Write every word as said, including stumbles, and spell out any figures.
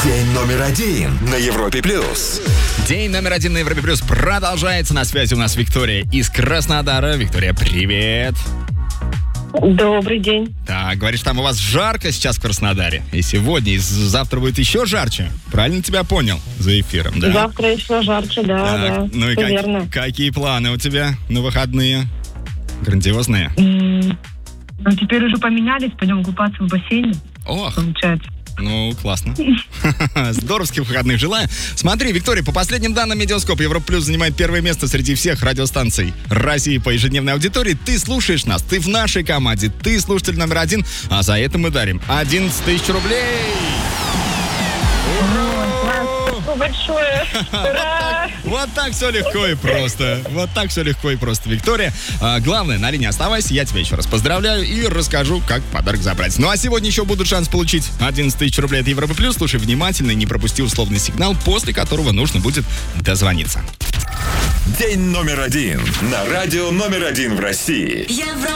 День номер один на Европе плюс. День номер один на Европе плюс продолжается. На связи у нас Виктория из Краснодара. Виктория, привет. Добрый день. Так, говоришь, там у вас жарко сейчас в Краснодаре. И сегодня, и завтра будет еще жарче. Правильно тебя понял за эфиром, да? Завтра еще жарче, да, Так, да. ну и как- верно. какие планы у тебя на выходные? Грандиозные? М, Ну, теперь уже поменялись, пойдем купаться в бассейне, Ох, получается. ну, классно. Здоровских выходных желаю. Смотри, Виктория, по последним данным Медиаскоп, Европа Плюс занимает первое место среди всех радиостанций России по ежедневной аудитории. Ты слушаешь нас, ты в нашей команде, ты слушатель номер один, а за это мы дарим одиннадцать тысяч рублей. Спасибо большое. Ура! Вот так все легко и просто. Вот так все легко и просто, Виктория. А, главное, на линии оставайся, я тебя еще раз поздравляю и расскажу, как подарок забрать. Ну а сегодня еще будут шанс получить одиннадцать тысяч рублей от Европы Плюс. Слушай внимательно и не пропусти условный сигнал, после которого нужно будет дозвониться. День номер один на радио номер один в России.